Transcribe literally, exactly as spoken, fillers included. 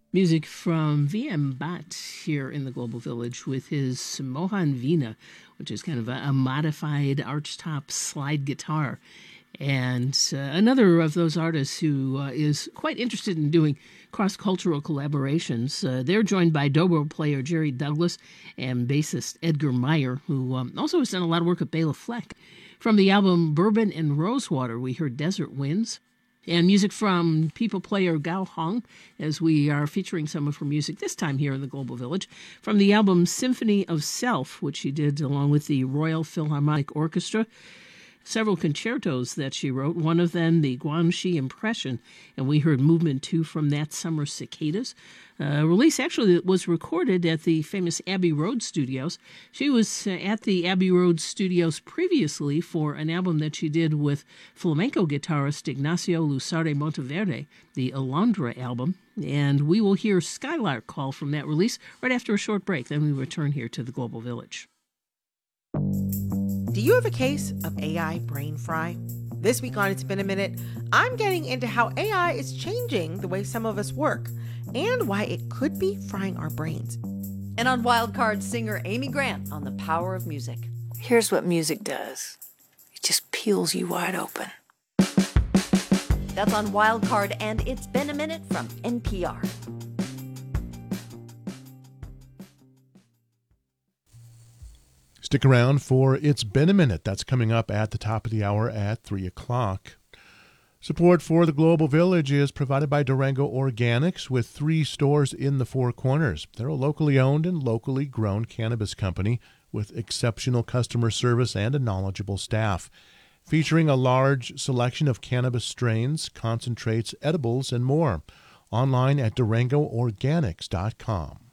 Music from V M Bhatt here in the Global Village with his Mohan Veena, which is kind of a, a modified archtop slide guitar. And uh, another of those artists who uh, is quite interested in doing cross-cultural collaborations. Uh, they're joined by dobro player Jerry Douglas and bassist Edgar Meyer, who um, also has done a lot of work with Bela Fleck. From the album Bourbon and Rosewater, we heard Desert Winds. And music from people player Gao Hong, as we are featuring some of her music this time here in the Global Village, from the album Symphony of Self, which she did along with the Royal Philharmonic Orchestra. Several concertos that she wrote, one of them the Guangxi Impression, and we heard Movement two from that, Summer Cicadas. A release actually that was recorded at the famous Abbey Road Studios. She was uh, at the Abbey Road Studios previously for an album that she did with flamenco guitarist Ignacio Lusardi Monteverde, the Alondra album, and we will hear Skylark Call from that release right after a short break. Then we return here to the Global Village. Do you have a case of A I brain fry? This week on It's Been a Minute, I'm getting into how A I is changing the way some of us work and why it could be frying our brains. And on Wildcard, singer Amy Grant on the power of music. Here's what music does. It just peels you wide open. That's on Wildcard, and It's Been a Minute from N P R. Stick around for It's Been a Minute. That's coming up at the top of the hour at three o'clock. Support for the Global Village is provided by Durango Organics with three stores in the Four Corners. They're a locally owned and locally grown cannabis company with exceptional customer service and a knowledgeable staff, featuring a large selection of cannabis strains, concentrates, edibles, and more. Online at durango organics dot com.